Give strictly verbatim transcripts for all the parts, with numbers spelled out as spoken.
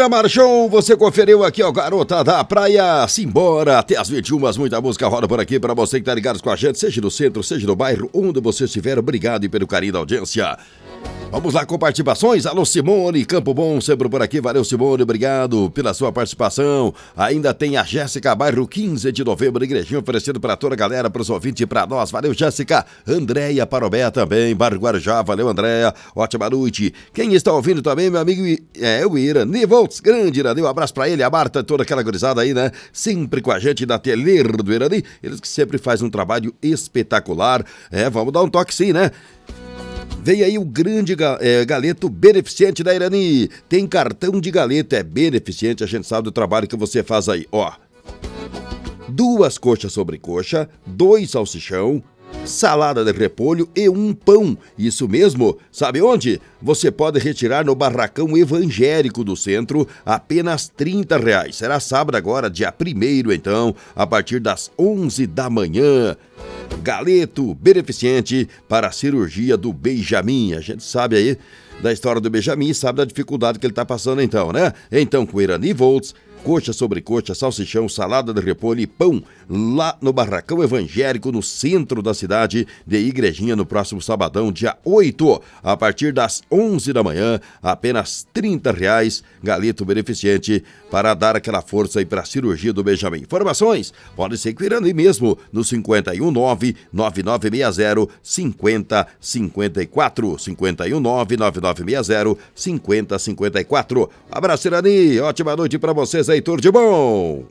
Miramar Show, você conferiu aqui, ó, Garota da Praia. Simbora, até as vinte e uma, muita música roda por aqui pra você que tá ligado com a gente, seja no centro, seja no bairro, onde você estiver. Obrigado e pelo carinho da audiência. Vamos lá com participações. Alô, Simone, Campo Bom, sempre por aqui. Valeu, Simone, obrigado pela sua participação. Ainda tem a Jéssica, bairro quinze de novembro, Igrejinha, oferecendo pra toda a galera, pros ouvintes e pra nós. Valeu, Jéssica. Andréia Parobé também, bairro Guarujá. Valeu, Andréia. Ótima noite. Quem está ouvindo também, meu amigo, é o Irani Volts, grande Irani. Um abraço pra ele, a Marta, toda aquela gurizada aí, né? Sempre com a gente na tele do Irani. Eles que sempre fazem um trabalho espetacular. É, vamos dar um toque sim, né? Vem aí o grande é, galeto beneficente da Irani. Tem cartão de galeto, é beneficente, a gente sabe do trabalho que você faz aí. Ó, duas coxas sobre coxa, dois salsichão, salada de repolho e um pão. Isso mesmo, sabe onde? Você pode retirar no Barracão Evangélico do Centro, apenas trinta reais. Será sábado agora, dia primeiro, então, a partir das onze da manhã. Galeto beneficente para a cirurgia do Benjamin. A gente sabe aí da história do Benjamin, sabe da dificuldade que ele está passando então, né? Então, com Irani Volts, coxa sobre coxa, salsichão, salada de repolho e pão, lá no Barracão Evangélico, no centro da cidade de Igrejinha, no próximo sabadão, dia oito, a partir das onze da manhã, apenas trinta reais, galeto beneficente, para dar aquela força aí para a cirurgia do Benjamin. Informações, pode ser que Irani mesmo, no cinco um nove, nove nove seis zero, cinco zero cinco quatro, cinco um nove, nove nove seis zero, cinco zero cinco quatro. Abraço, Irani, ótima noite para vocês aí, tudo de bom.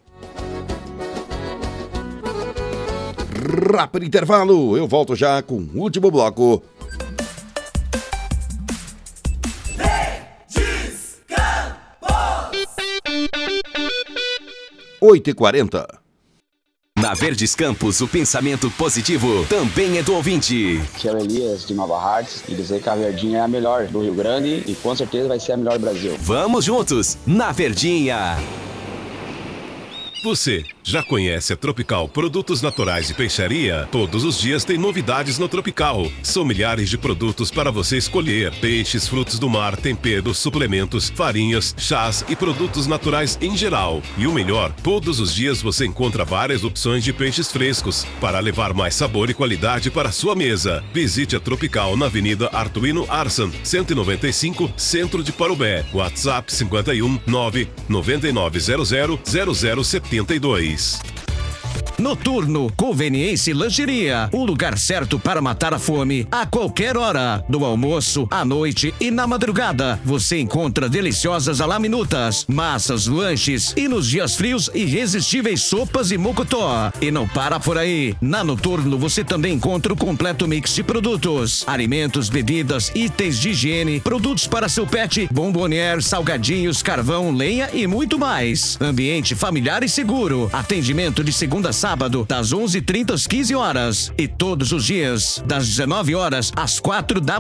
Rápido intervalo, eu volto já com o último bloco. oito e quarenta. Na Verdes Campos, o pensamento positivo também é do ouvinte. Aqui é o Elias de Nova Hartz e dizer que a Verdinha é a melhor do Rio Grande e com certeza vai ser a melhor do Brasil. Vamos juntos na Verdinha. Você já conhece a Tropical Produtos Naturais e Peixaria? Todos os dias tem novidades no Tropical. São milhares de produtos para você escolher. Peixes, frutos do mar, temperos, suplementos, farinhas, chás e produtos naturais em geral. E o melhor, todos os dias você encontra várias opções de peixes frescos para levar mais sabor e qualidade para a sua mesa. Visite a Tropical na Avenida Artuino Arsan, cento e noventa e cinco, Centro de Parobé. WhatsApp cinco um nove, nove nove zero zero, zero zero sete dois. Noturno Conveniência e Lancheria, o lugar certo para matar a fome a qualquer hora, do almoço, à noite e na madrugada. Você encontra deliciosas alaminutas, massas, lanches e nos dias frios irresistíveis sopas e mocotó. E não para por aí. Na Noturno você também encontra o completo mix de produtos, alimentos, bebidas, itens de higiene, produtos para seu pet, bombonier, salgadinhos, carvão, lenha e muito mais. Ambiente familiar e seguro. Atendimento de segunda a sábado, das onze e trinta às quinze horas. E todos os dias, das dezenove horas às quatro da